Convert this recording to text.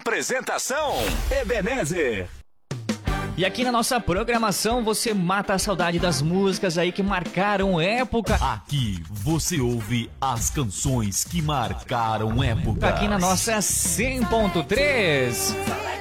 Apresentação Ebenezer. E aqui na nossa programação você mata a saudade das músicas aí que marcaram época. Aqui você ouve as canções que marcaram época. Aqui na nossa 100.3.